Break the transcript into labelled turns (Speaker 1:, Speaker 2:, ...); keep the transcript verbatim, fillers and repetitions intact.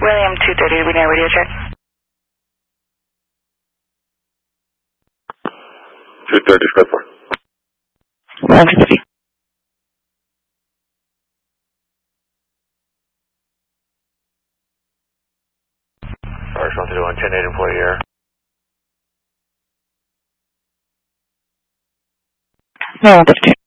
Speaker 1: William two thirty, we know radio check.
Speaker 2: two thirty, square four.
Speaker 1: one fifty.
Speaker 2: First one to do one ten eight employee air.
Speaker 1: No, one fifty.